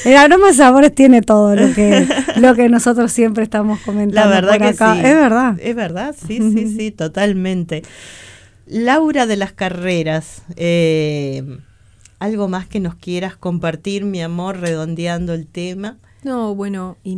El aroma sabores tiene todo lo que nosotros siempre estamos comentando. La verdad por que acá. sí. Es verdad, sí, totalmente. Laura de las Carreras, ¿algo más que nos quieras compartir, mi amor, redondeando el tema? No, bueno,